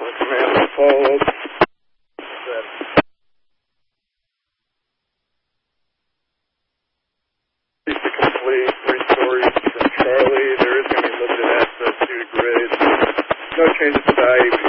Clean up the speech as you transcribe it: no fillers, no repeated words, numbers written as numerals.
for command to follow. Piece to complete, 3 stories from Charlie. There is going to be limited access due to grade. No changes to the IEP